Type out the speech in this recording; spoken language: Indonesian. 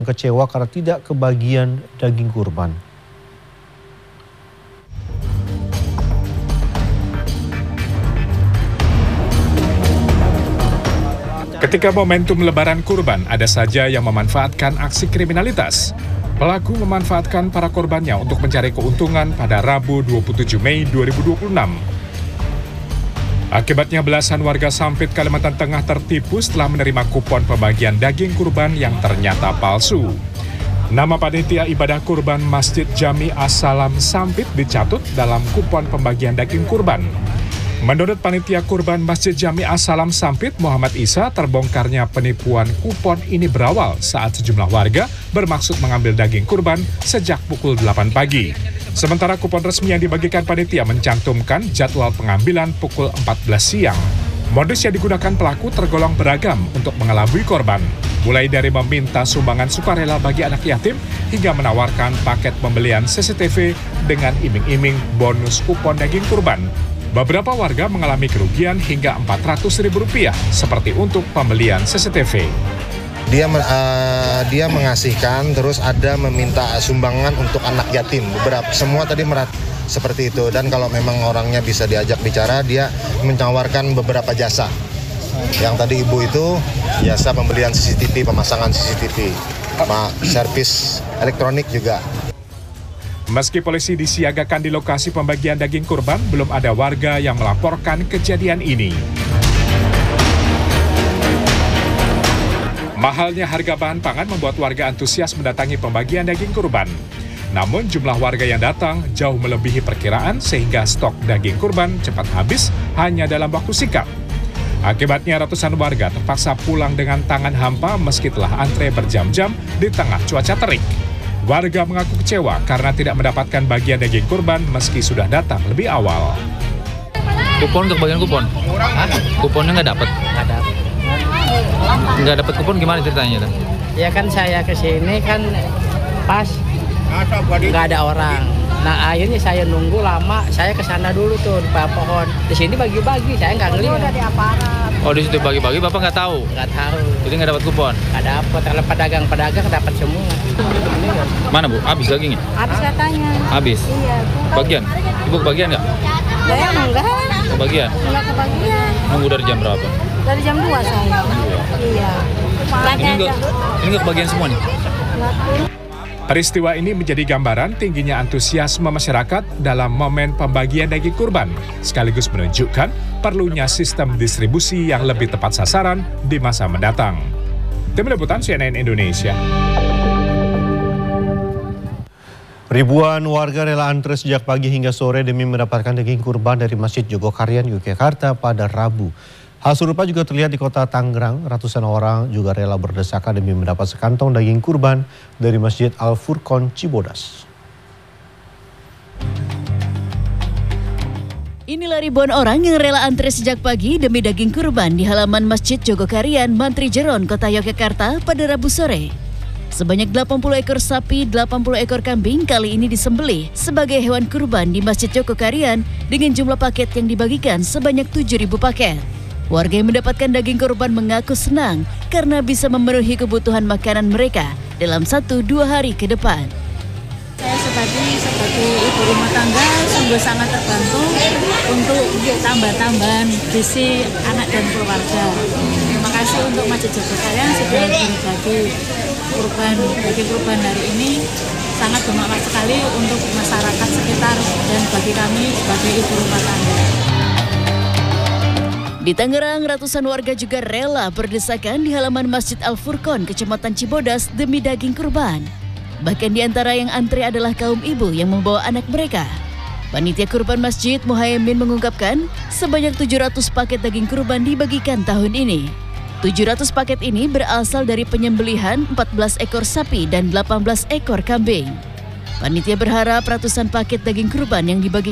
kecewa karena tidak kebagian daging kurban. Ketika momentum lebaran kurban, ada saja yang memanfaatkan aksi kriminalitas. Pelaku memanfaatkan para korbannya untuk mencari keuntungan pada Rabu 27 Mei 2026. Akibatnya belasan warga Sampit, Kalimantan Tengah tertipu setelah menerima kupon pembagian daging kurban yang ternyata palsu. Nama panitia ibadah kurban Masjid Jami As-Salam Sampit dicatut dalam kupon pembagian daging kurban. Menurut panitia kurban Masjid Jami As-Salam Sampit, Muhammad Isa, terbongkarnya penipuan kupon ini berawal saat sejumlah warga bermaksud mengambil daging kurban sejak pukul 8 pagi. Sementara kupon resmi yang dibagikan panitia mencantumkan jadwal pengambilan pukul 14 siang. Modus yang digunakan pelaku tergolong beragam untuk mengelabui korban, mulai dari meminta sumbangan sukarela bagi anak yatim hingga menawarkan paket pembelian CCTV dengan iming-iming bonus kupon daging kurban. Beberapa warga mengalami kerugian hingga Rp400.000 seperti untuk pembelian CCTV. Dia mengasihkan, terus ada meminta sumbangan untuk anak yatim. Semua tadi seperti itu. Dan kalau memang orangnya bisa diajak bicara, dia menawarkan beberapa jasa. Yang tadi ibu itu jasa pembelian CCTV, pemasangan CCTV, servis elektronik juga. Meski polisi disiagakan di lokasi pembagian daging kurban, belum ada warga yang melaporkan kejadian ini. Mahalnya harga bahan pangan membuat warga antusias mendatangi pembagian daging kurban. Namun jumlah warga yang datang jauh melebihi perkiraan sehingga stok daging kurban cepat habis hanya dalam waktu singkat. Akibatnya ratusan warga terpaksa pulang dengan tangan hampa meski telah antre berjam-jam di tengah cuaca terik. Warga mengaku kecewa karena tidak mendapatkan bagian daging kurban meski sudah datang lebih awal. Kupon untuk bagian kupon? Hah? Kuponnya nggak dapat? Nggak dapat. Nggak dapat kupon gimana ceritanya? Ya kan saya kesini kan pas nggak ada orang. Nah akhirnya saya nunggu lama, saya kesana dulu tuh di bawah pohon. Di sini bagi-bagi, saya nggak ngelihat. Udah di aparat. Oh di situ bagi-bagi, Bapak nggak tahu? Nggak tahu. Jadi nggak dapat kupon? Nggak dapat, kalau pedagang dapat semua. Mana Bu? Habis dagingnya? Habis katanya. Habis? Iya. Bagian? Ibu kebagian nggak? Saya enggak. Kebagian? Enggak kebagian. Nunggu dari jam berapa? Dari jam 2 saya. Iya. Ini nggak kebagian semua nih? Peristiwa ini menjadi gambaran tingginya antusiasme masyarakat dalam momen pembagian daging kurban, sekaligus menunjukkan perlunya sistem distribusi yang lebih tepat sasaran di masa mendatang. Tim Liputan CNN Indonesia. Ribuan warga rela antre sejak pagi hingga sore demi mendapatkan daging kurban dari Masjid Jogokarian, Yogyakarta pada Rabu. Hal serupa juga terlihat di kota Tangerang. Ratusan orang juga rela berdesakan demi mendapat sekantong daging kurban dari Masjid Al-Furqon, Cibodas. Inilah ribuan orang yang rela antre sejak pagi demi daging kurban di halaman Masjid Jogokarian, Mantri Jeron, Kota Yogyakarta pada Rabu sore. Sebanyak 80 ekor sapi, 80 ekor kambing kali ini disembelih sebagai hewan kurban di Masjid Jogokarian dengan jumlah paket yang dibagikan sebanyak 7.000 paket. Warga yang mendapatkan daging kurban mengaku senang karena bisa memenuhi kebutuhan makanan mereka dalam 1-2 hari ke depan. Saya sebagai ibu rumah tangga sungguh sangat terbantu untuk tambah-tambahan gizi anak dan keluarga. Terima kasih untuk Masjid Jogokarian sudah berbagi daging kurban hari ini, sangat bermanfaat sekali untuk masyarakat sekitar dan bagi kami sebagai ibu rumah tangga. Di Tangerang, ratusan warga juga rela berdesakan di halaman Masjid Al-Furqon, Kecamatan Cibodas demi daging kurban. Bahkan di antara yang antre adalah kaum ibu yang membawa anak mereka. Panitia kurban Masjid Muhaimin mengungkapkan sebanyak 700 paket daging kurban dibagikan tahun ini. 700 paket ini berasal dari penyembelihan 14 ekor sapi dan 18 ekor kambing. Panitia berharap ratusan paket daging kurban yang dibagi